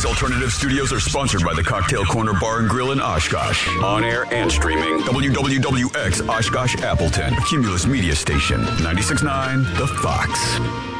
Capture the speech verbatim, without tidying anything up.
These alternative studios are sponsored by the Cocktail Corner Bar and Grill in Oshkosh. On air and streaming, W W W X Oshkosh Appleton, Cumulus Media Station, ninety-six point nine The Fox.